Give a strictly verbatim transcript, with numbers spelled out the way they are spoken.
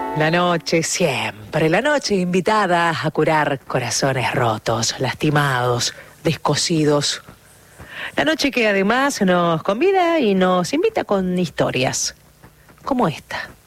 La noche, siempre la noche invitada a curar corazones rotos, lastimados, descosidos. La noche que además nos convida y nos invita con historias como esta.